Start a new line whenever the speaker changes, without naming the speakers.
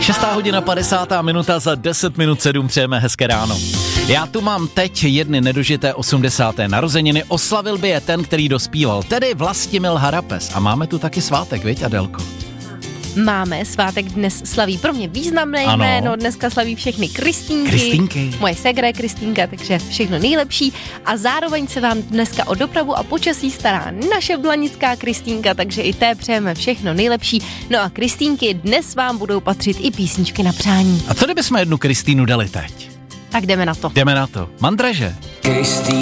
6:50 za 10 minut 7 přejeme hezké ráno. Já tu mám teď jedny nedožité 80. narozeniny, oslavil by je ten, který dospíval, tedy Vlastimil Harapes. A máme tu taky svátek, viď, Adelko?
Máme, svátek dnes slaví pro mě významné jméno, dneska slaví všechny Kristýnky. Moje ségra je Kristýnka, takže všechno nejlepší. A zároveň se vám dneska o dopravu a počasí stará naše blanická Kristýnka, takže i té přejeme všechno nejlepší. No a Kristýnky, dnes vám budou patřit i písničky na přání.
A co kdybychom jednu Kristýnu dali teď?
Tak jdeme na to.
Mandraže.